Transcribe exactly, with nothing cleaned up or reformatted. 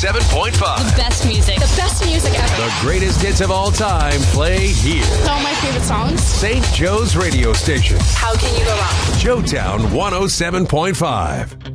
seven point five. The best music. The best music ever. The greatest hits of all time play here. Some of my favorite songs. Saint Joe's radio station. How can you go wrong? Joetown one oh seven point five.